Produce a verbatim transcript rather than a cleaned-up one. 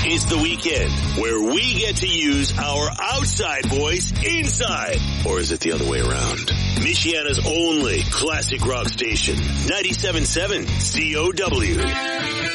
It's the weekend where we get to use our outside voice inside. Or is it the other way around? Michiana's only classic rock station, ninety-seven point seven C O W.